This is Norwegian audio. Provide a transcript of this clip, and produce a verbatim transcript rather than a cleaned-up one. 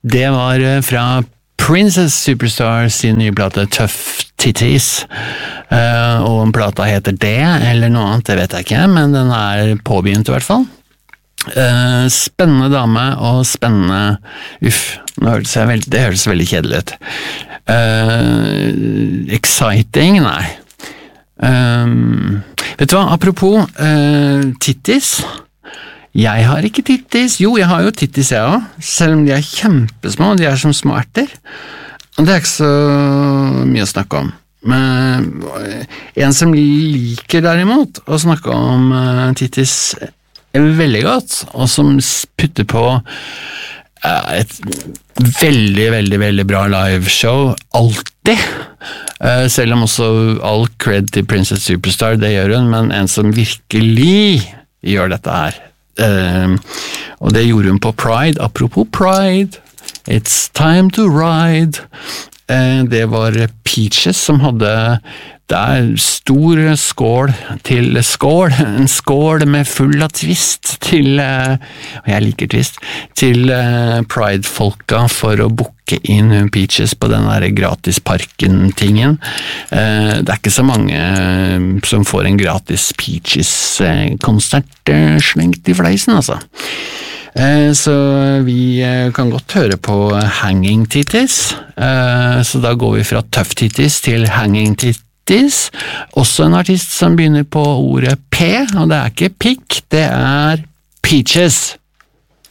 Det var fra Princess Superstar sin nye plate Tough Titties, uh, og om plata heter det, eller noe annet, det vet jeg ikke, men den er påbegynt i hvert fall. Uh, spennende dame, og spennende, uff, nå hørtes jeg veld, det hørtes veldig kjedelig ut. Uh, exciting, nei. Um, vet du hva, apropos uh, titties, jeg har ikke tittis. Jo, jeg har jo tittis jeg også, selv om de er kjempesmå, de er som små erter. Det er ikke så mye å snakke om. Men en som liker derimot å snakke om uh, tittis veldig godt, og som putter på uh, et veldig, veldig, veldig bra liveshow, alltid. Uh, selv om også all cred til Princess Superstar, det gjør hun, men en som virkelig gjør dette her. Uh, og det gjorde hun på Pride. Apropos Pride, it's time to ride. Uh, det var Peaches som hadde der stor skål til skål, en skål med full av twist til, uh, og jeg liker twist, til uh, Pride-folka for å booke inn Peaches på den der gratisparken-tingen. Uh, det er ikke så mange uh, som får en gratis Peaches-konsert uh, slengt i fleisen, altså. Uh, så vi uh, kan godt høre på Hanging Titties, uh, så da går vi fra Tough Titties til Hanging Titties. Også en artist som begynner på ordet P, og det er ikke pikk, det er Peaches.